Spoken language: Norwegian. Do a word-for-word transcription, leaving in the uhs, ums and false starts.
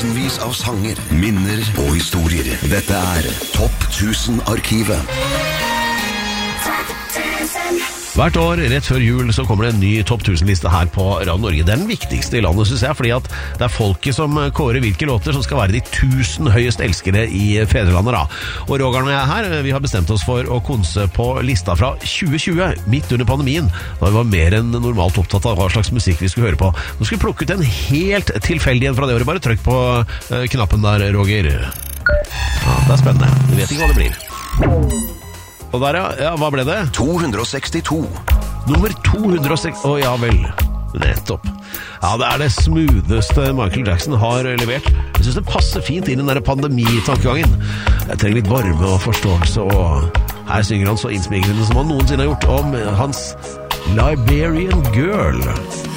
tusenvis av sanger, minner og historier. Dette er Topp tusen-arkivet. Hvert år, rett før jul, så kommer det en ny Topp tusen-liste her på Radio Norge. Det er den viktigste i landet, synes jeg, fordi at det er folket som kårer hvilke låter som skal være de tusen høyest elskere i fedrelandet da. Og Roger og jeg her, vi har bestemt oss for å konse på lista fra tjue tjue, midt under pandemien, da vi var mer enn normalt opptatt av hva slags musikk vi skulle høre på. Nå skal vi plukke ut en helt tilfeldig en fra det året. Bare trykk på uh, knappen der, Roger. Ja, det er spennende. Du vet ikke hva det blir. Og der, ja, ja, hva ble det? to hundre og sekstito. Nummer to hundre og seks... Å, ja vel. Nettopp. Ja, det er det smootheste Michael Jackson har levert. Jeg synes det passer fint inn i den der pandemitankegangen. Jeg trenger litt varme og forståelse, og her synger han så innsmigrende som han noensinne har gjort om hans Liberian Girl.